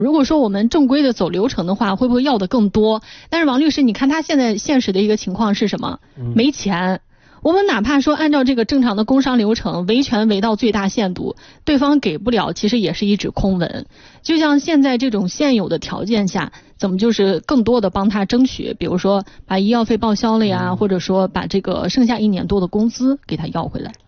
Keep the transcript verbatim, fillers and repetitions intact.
如果说我们正规的走流程的话，会不会要的更多？但是王律师，你看他现在现实的一个情况是什么？没钱。我们哪怕说按照这个正常的工商流程维权维到最大限度，对方给不了，其实也是一纸空文。就像现在这种现有的条件下，怎么就是更多的帮他争取，比如说把医药费报销了呀，或者说把这个剩下一年多的工资给他要回来。